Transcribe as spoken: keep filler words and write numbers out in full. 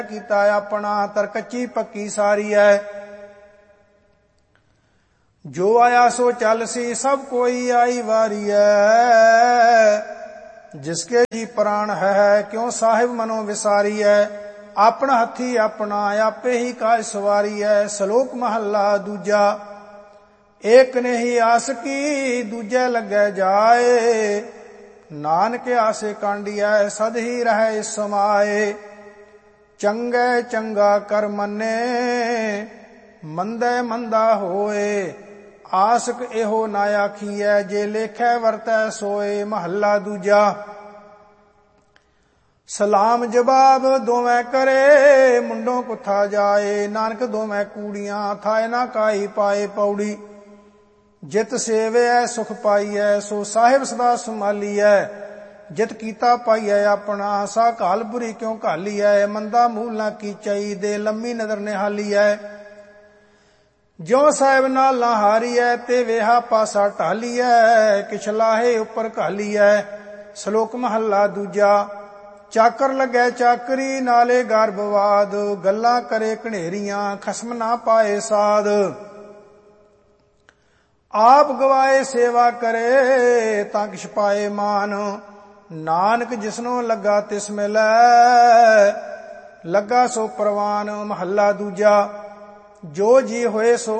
ਕੀਤਾ ਆਪਣਾ ਤਰ ਕੱਚੀ ਪੱਕੀ ਸਾਰੀ ਹੈ। ਜੋ ਆਇਆ ਸੋ ਚੱਲ ਸੀ ਸਭ ਕੋਈ ਆਈ ਵਾਰੀ ਹੈ। ਜਿਸਕੇ ਜੀ ਪ੍ਰਾਣ ਹੈ ਕਿਉਂ ਸਾਹਿਬ ਮਨੋ ਵਿਸਾਰੀ ਹੈ। ਆਪਣਾ ਹੱਥੀ ਆਪਣਾ ਆਪੇ ਹੀ ਕਾਜ ਸਵਾਰੀ ਹੈ। ਸ਼ਲੋਕ ਮਹੱਲਾ ਦੂਜਾ। ਏਕ ਨੇ ਹੀ ਆਸ ਕੀ ਦੂਜੇ ਲੱਗੇ ਜਾਏ। ਨਾਨਕ ਆਸੇ ਕਾਂਡੀਐ ਸਦ ਹੀ ਰਹਿ ਸਮਾਏ। ਚੰਗੇ ਚੰਗਾ ਕਰ ਮੰਨੇ ਮੰਦੇ ਮੰਦਾ ਹੋਏ। ਆਸਕ ਇਹੋ ਨਾ ਆਖੀਐ ਜੇ ਲੇਖੈ ਵਰਤੈ ਸੋਏ। ਮਹੱਲਾ ਦੂਜਾ। ਸਲਾਮ ਜਵਾਬ ਦੋਵੇਂ ਕਰੇ ਮੁੰਡੋਂ ਕੁੱਥਾ ਜਾਏ। ਨਾਨਕ ਦੋਵੇਂ ਕੂੜੀਆਂ ਥਾਏ ਨਾ ਕਾਈ ਪਾਏ। ਪੌੜੀ। ਜਿਤ ਸੇਵਿਐ ਸੁਖ ਪਾਈਐ ਸੋ ਸਾਹਿਬ ਸਦਾ ਸੰਭਾਲੀਐ। ਜਿਤ ਕੀਤਾ ਪਾਈਐ ਆਪਣਾ ਸਾ ਘਾਲ ਬੁਰੀ ਕਿਉਂ ਘਾਲੀਐ। ਮੰਦਾ ਮੂਲ ਨਾ ਕੀਚਈ ਦੇ ਲੰਮੀ ਨਦਰ ਨਿਹਾਲੀਐ। ਜਿਉ ਸਾਹਿਬ ਨਾਲ ਨਾ ਹਾਰੀਐ ਤੇ ਵੇਹਾ ਪਾਸਾ ਢਾਲੀਐ। ਕਿਛ ਲਾਹੇ ਉੱਪਰ ਘਾਲੀਐ। ਸ਼ਲੋਕ ਮਹੱਲਾ ਦੂਜਾ। ਚਾਕਰ ਲੱਗੈ ਚਾਕਰੀ ਨਾਲੇ ਗਰਭਵਾਦ। ਗੱਲਾਂ ਕਰੇ ਘਨੇਰੀਆਂ ਖਸਮ ਨਾ ਪਾਏ ਸਾਧ। ਆਪ ਗਵਾਏ ਸੇਵਾ ਕਰੇ ਤਾਂ ਕਿਛ ਪਾਏ ਮਾਨ। ਨਾਨਕ ਜਿਸਨੋਂ ਲੱਗਾ ਤਿਸ ਮਿਲੈ ਲੱਗਾ ਸੋ ਪ੍ਰਵਾਨ। ਮਹੱਲਾ ਦੂਜਾ। ਜੋ ਜੀ ਹੋਏ ਸੋ